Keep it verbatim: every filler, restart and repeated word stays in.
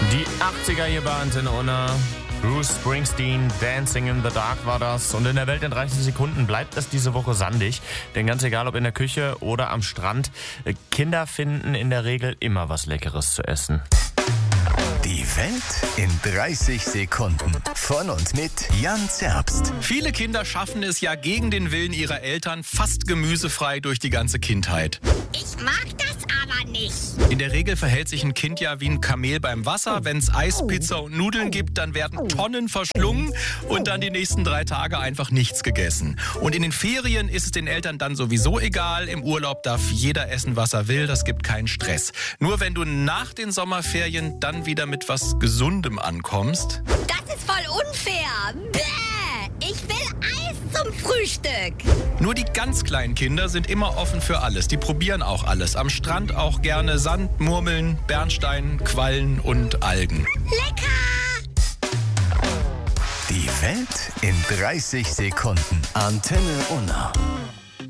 Die achtziger hier bei Antenne Unna. Bruce Springsteen, Dancing in the Dark war das. Und in der Welt in dreißig Sekunden bleibt es diese Woche sandig. Denn ganz egal, ob in der Küche oder am Strand, Kinder finden in der Regel immer was Leckeres zu essen. Die Welt in dreißig Sekunden. Von und mit Jan Zerbst. Viele Kinder schaffen es ja gegen den Willen ihrer Eltern fast gemüsefrei durch die ganze Kindheit. Ich mag das aber nicht. In der Regel verhält sich ein Kind ja wie ein Kamel beim Wasser. Wenn es Eis, Pizza und Nudeln gibt, dann werden Tonnen verschlungen und dann die nächsten drei Tage einfach nichts gegessen. Und in den Ferien ist es den Eltern dann sowieso egal. Im Urlaub darf jeder essen, was er will. Das gibt keinen Stress. Nur wenn du nach den Sommerferien dann wieder mit was Gesundem ankommst. Das ist voll unfair. Bäh! Ich will Eis zum Frühstück. Nur die ganz kleinen Kinder sind immer offen für alles. Die probieren auch alles. Am Strand auch gerne Sand, Murmeln, Bernstein, Quallen und Algen. Lecker! Die Welt in dreißig Sekunden. Antenne Unna.